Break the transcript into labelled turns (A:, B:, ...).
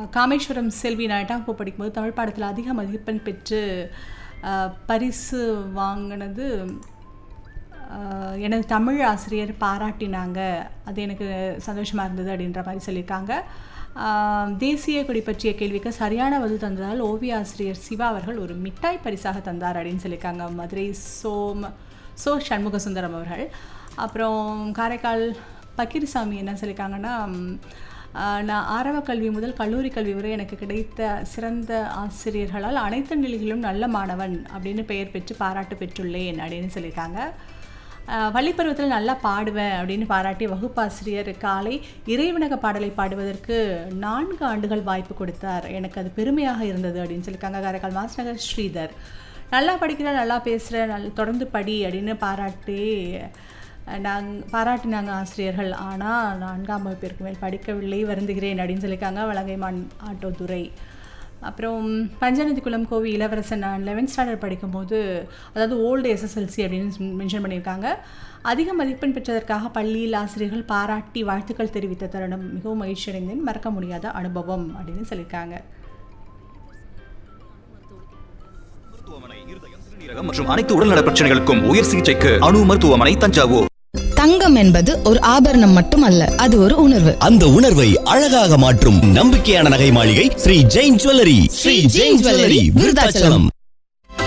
A: காமேஸ்வரம் செல்வி நான் 8ஆம் வகுப்பு படிக்கும்போது தமிழ் பாடத்தில் அதிக மதிப்பெண் பெற்று பரிசு வாங்கினது எனது தமிழ் ஆசிரியர் பாராட்டினாங்க, அது எனக்கு சந்தோஷமாக இருந்தது அப்படின்ற மாதிரி சொல்லியிருக்காங்க. தேசிய கொடி பற்றிய கேள்விக்கு சரியான பதில் தந்ததால் ஓவிய ஆசிரியர் சிவா அவர்கள் ஒரு மிட்டாய் பரிசாக தந்தார் அப்படின்னு சொல்லியிருக்காங்க. மதுரை சோ சண்முக சுந்தரம் அவர்கள். அப்புறம் காரைக்கால் பக்கீரிசாமி என்ன சொல்லியிருக்காங்கன்னா, நான் ஆரம்ப கல்வி முதல் கல்லூரி கல்வி வரை எனக்கு கிடைத்த சிறந்த ஆசிரியர்களால் அனைத்து நிலைகளிலும் நல்ல மாணவன் அப்படின்னு பெயர் பெற்று பாராட்டு பெற்றுள்ளேன் அப்படின்னு சொல்லியிருக்காங்க. பள்ளிப்பருவத்தில் நல்லா பாடுவேன் அப்படின்னு பாராட்டி வகுப்பாசிரியர் காலை இறைவணக்க பாடலை பாடுவதற்கு 4 ஆண்டுகள் வாய்ப்பு கொடுத்தார், எனக்கு அது பெருமையாக இருந்தது அப்படின்னு சொல்லியிருக்காங்க. காரைக்கால் மாஸ்நகர் ஸ்ரீதர். நல்லா படிக்கிற, நல்லா பேசுகிற, தொடர்ந்து படி அப்படின்னு பாராட்டினாங்க ஆசிரியர்கள். ஆனால் 4ஆம் வகுப்பிற்கு மேல் படிக்கவில்லை, வருந்துகிறேன் அப்படின்னு சொல்லியிருக்காங்க. வலங்கைமான் ஆட்டோதுரை. அப்புறம் பஞ்சநதிக்குளம் கோவி இளவரசன், நான் 11th ஸ்டாண்டர்ட் படிக்கும்போது, அதாவது ஓல்டு எஸ்எஸ்எல்சி அப்படின்னு மென்ஷன் பண்ணியிருக்காங்க. அதிக மதிப்பெண் பெற்றதற்காக பள்ளியில் ஆசிரியர்கள் பாராட்டி வாழ்த்துக்கள் தெரிவித்த தருணம் மிகவும் மகிழ்ச்சி அடைந்தேன், மறக்க முடியாத அனுபவம் அப்படின்னு சொல்லியிருக்காங்க.
B: மற்றும் அனைத்து உடல்நல பிரச்சனைகளுக்கும் உயர் சிகிச்சைக்கு அணு மருத்துவமனை தஞ்சாவூர்.
C: தங்கம் என்பது ஒரு ஆபரணம் மட்டுமல்ல, அது ஒரு உணர்வு.
D: அந்த உணர்வை அழகாக மாற்றும் நம்பிக்கையான நகை மாளிகை ஸ்ரீ ஜெயின் ஜுவல்லரி. ஸ்ரீ ஜெயின் ஜுவல்லரி, விருதாச்சலம்.